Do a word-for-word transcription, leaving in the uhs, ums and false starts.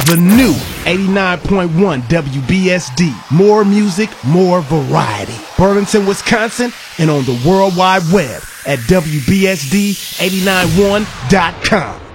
The new eighty-nine point one W B S D. More music, more variety. Burlington, Wisconsin, and on the World Wide Web at W B S D eight nine one dot com.